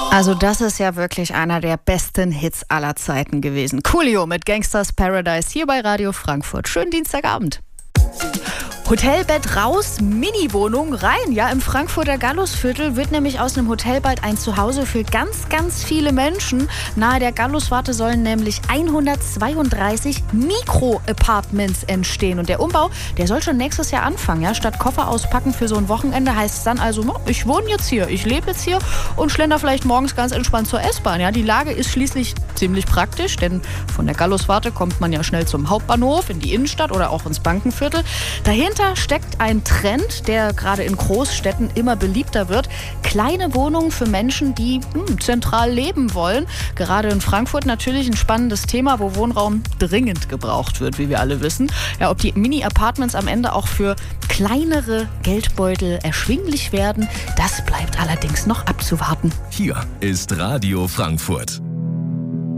Also das ist ja wirklich einer der besten Hits aller Zeiten gewesen. Coolio mit Gangsters Paradise hier bei Radio Frankfurt. Schönen Dienstagabend. Hotelbett raus, Mini-Wohnung rein. Ja, im Frankfurter Gallusviertel wird nämlich aus einem Hotel bald ein Zuhause für ganz, ganz viele Menschen. Nahe der Galluswarte sollen nämlich 132 Mikro-Apartments entstehen. Und der Umbau, der soll schon nächstes Jahr anfangen. Ja? Statt Koffer auspacken für so ein Wochenende heißt es dann also, ich wohne jetzt hier, ich lebe jetzt hier und schlender vielleicht morgens ganz entspannt zur S-Bahn. Ja? Die Lage ist schließlich ziemlich praktisch, denn von der Galluswarte kommt man ja schnell zum Hauptbahnhof, in die Innenstadt oder auch ins Bankenviertel. Dahinter steckt ein Trend, der gerade in Großstädten immer beliebter wird. Kleine Wohnungen für Menschen, die zentral leben wollen. Gerade in Frankfurt natürlich ein spannendes Thema, wo Wohnraum dringend gebraucht wird, wie wir alle wissen. Ja, ob die Mini-Apartments am Ende auch für kleinere Geldbeutel erschwinglich werden, das bleibt allerdings noch abzuwarten. Hier ist Radio Frankfurt.